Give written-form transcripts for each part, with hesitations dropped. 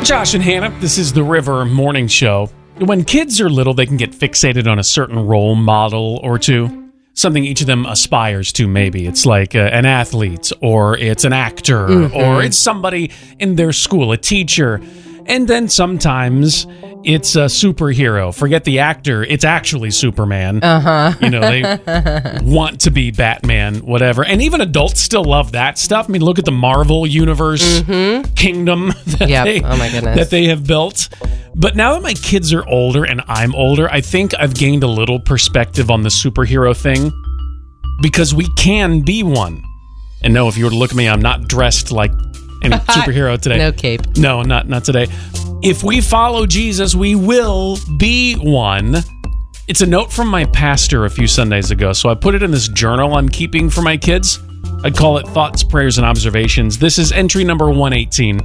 Josh and Hannah, this is the River Morning Show. When kids are little, they can get fixated on a certain role model or two. Something each of them aspires to, maybe. It's like an athlete, or it's an actor, or it's somebody in their school, a teacher. And then sometimes it's a superhero. Forget the actor, it's actually Superman. You know, they want to be Batman, whatever. And even adults still love that stuff. I mean, look at the Marvel Universe kingdom that they have built. But now that my kids are older and I'm older, I think I've gained a little perspective on the superhero thing, because we can be one. And no, if you were to look at me, I'm not dressed like any superhero today. No cape. No, not today. If we follow Jesus, we will be one. It's a note from my pastor a few Sundays ago, so I put it in this journal I'm keeping for my kids. I call it Thoughts, Prayers, and Observations. This is entry number 118.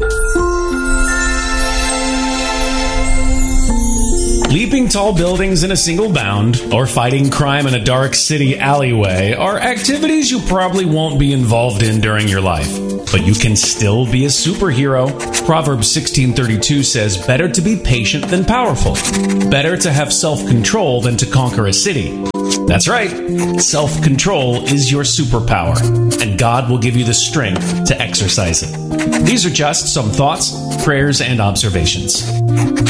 Leaping tall buildings in a single bound, or fighting crime in a dark city alleyway are activities you probably won't be involved in during your life. But you can still be a superhero. Proverbs 16:32 says, "Better to be patient than powerful. Better to have self-control than to conquer a city." That's right. Self-control is your superpower, and God will give you the strength to exercise it. These are just some thoughts, prayers, and observations.